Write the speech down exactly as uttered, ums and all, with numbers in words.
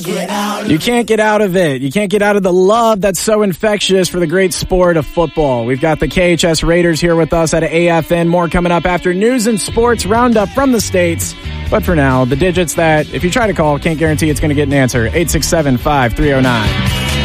Get out. You can't get out of it. You can't get out of the love that's so infectious for the great sport of football. We've got the K H S Raiders here with us at A F N. More coming up after news and sports roundup from the States. But for now, the digits that, if you try to call, can't guarantee it's going to get an answer. eight six seven, five three zero nine.